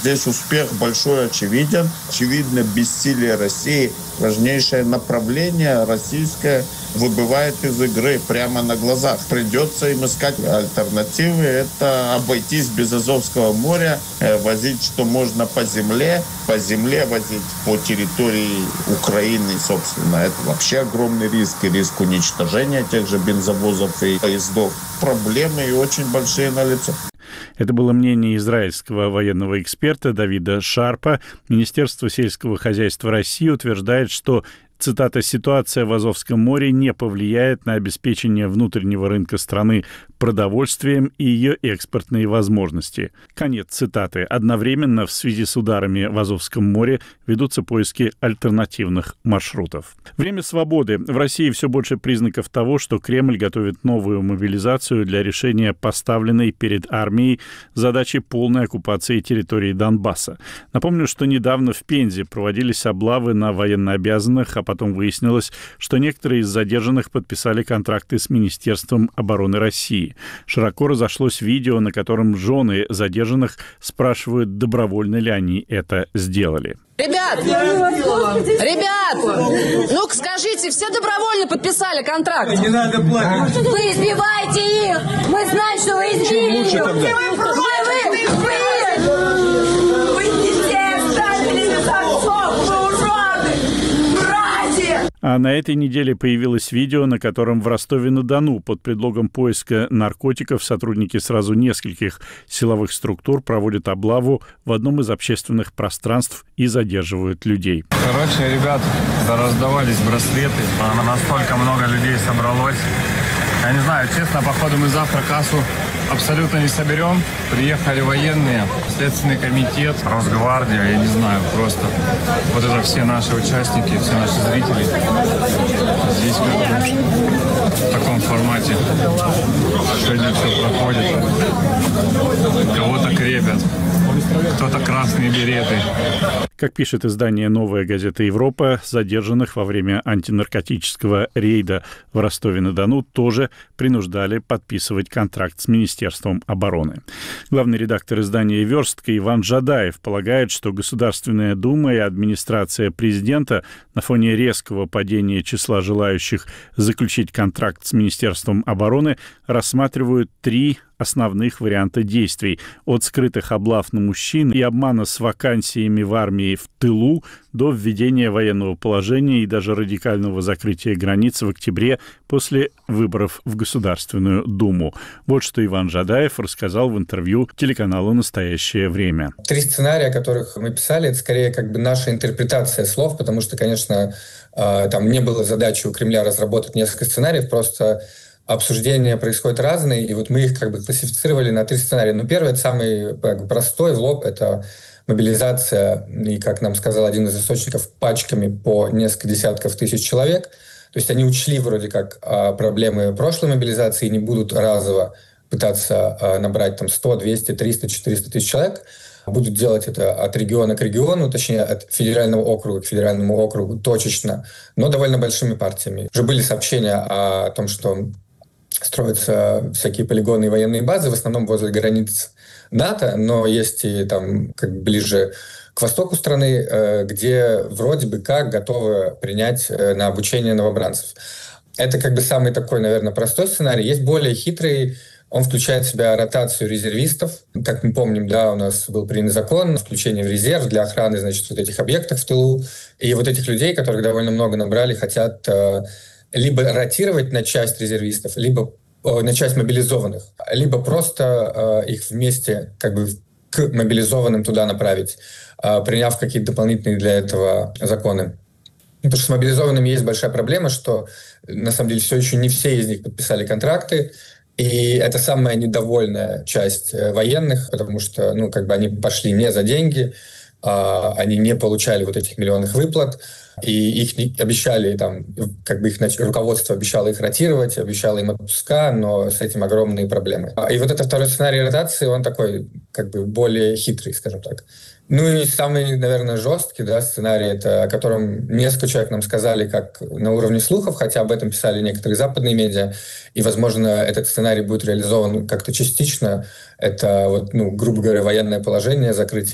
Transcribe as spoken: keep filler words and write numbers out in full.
Здесь успех большой очевиден. Очевидно, бессилие России. Важнейшее направление российское выбывает из игры прямо на глазах. Придется им искать альтернативы. Это обойтись без Азовского моря, возить, что можно по земле, по земле возить по территории Украины, собственно. Это вообще огромный риск и риск уничтожения тех же бензовозов и поездов. Проблемы и очень большие налицо. Это было мнение израильского военного эксперта Давида Шарпа. Министерство сельского хозяйства России утверждает, что, цитата, «ситуация в Азовском море не повлияет на обеспечение внутреннего рынка страны продовольствием и ее экспортные возможности». Конец цитаты. Одновременно в связи с ударами в Азовском море ведутся поиски альтернативных маршрутов. Время свободы. В России все больше признаков того, что Кремль готовит новую мобилизацию для решения поставленной перед армией задачи полной оккупации территории Донбасса. Напомню, что недавно в Пензе проводились облавы на военнообязанных, а потом выяснилось, что некоторые из задержанных подписали контракты с Министерством обороны России. Широко разошлось видео, на котором жены задержанных спрашивают, добровольно ли они это сделали. Ребят, ребят, ну-ка скажите, все добровольно подписали контракт? Не надо плакать. Вы избиваете их, мы знаем, что вы избили их. Вы, вы, вы, вы детей оставили без отцов, вы уроды, братья. А на этой неделе появилось видео, на котором в Ростове-на-Дону под предлогом поиска наркотиков сотрудники сразу нескольких силовых структур проводят облаву в одном из общественных пространств и задерживают людей. Короче, ребят, раздавались браслеты, настолько много людей собралось. Я не знаю, честно, походу мы завтра кассу абсолютно не соберем. Приехали военные, Следственный комитет, Росгвардия, я не знаю, просто вот это все наши участники, все наши зрители. Здесь в таком формате сегодня все проходит. Кого-то крепят, кто-то красные береты. Как пишет издание «Новая газета Европа», задержанных во время антинаркотического рейда в Ростове-на-Дону тоже принуждали подписывать контракт с Министерством обороны. Главный редактор издания «Верстка» Иван Жадаев полагает, что Государственная Дума и администрация президента на фоне резкого падения числа желающих заключить контракт с Министерством обороны рассматривают три основных варианта действий: от скрытых облав на мужчин и обмана с вакансиями в армии в тылу до введения военного положения и даже радикального закрытия границ в октябре после выборов в Государственную Думу. Вот что Иван Жадаев рассказал в интервью телеканалу «Настоящее время». Три сценария, о которых мы писали, это скорее как бы наша интерпретация слов, потому что, конечно, там не было задачи у Кремля разработать несколько сценариев, просто обсуждения происходят разные, и вот мы их как бы классифицировали на три сценария. Но первый, это самый как бы простой, в лоб, это мобилизация, и, как нам сказал один из источников, пачками по несколько десятков тысяч человек. То есть они учли вроде как проблемы прошлой мобилизации и не будут разово пытаться набрать там сто, двести, триста, четыреста тысяч человек. Будут делать это от региона к региону, точнее от федерального округа к федеральному округу точечно, но довольно большими партиями. Уже были сообщения о том, что строятся всякие полигоны и военные базы, в основном возле границ НАТО, но есть и там как ближе к востоку страны, где вроде бы как готовы принять на обучение новобранцев. Это как бы самый такой, наверное, простой сценарий. Есть более хитрый. Он включает в себя ротацию резервистов. Как мы помним, да, у нас был принят закон, включение в резерв для охраны, значит, вот этих объектов в тылу. И вот этих людей, которых довольно много набрали, хотят э, либо ротировать на часть резервистов, либо э, на часть мобилизованных, либо просто э, их вместе как бы к мобилизованным туда направить, э, приняв какие-то дополнительные для этого законы. Потому что с мобилизованными есть большая проблема, что на самом деле все еще не все из них подписали контракты. И это самая недовольная часть военных, потому что, ну, как бы они пошли не за деньги, а, они не получали вот этих миллионных выплат, и их не, обещали, там, как бы их руководство обещало их ротировать, обещало им отпуска, но с этим огромные проблемы. И вот этот второй сценарий ротации, он такой, как бы, более хитрый, скажем так. Ну и самый, наверное, жесткий, да, сценарий, это, о котором несколько человек нам сказали как на уровне слухов, хотя об этом писали некоторые западные медиа, и, возможно, этот сценарий будет реализован как-то частично. Это, вот, ну, грубо говоря, военное положение, закрытие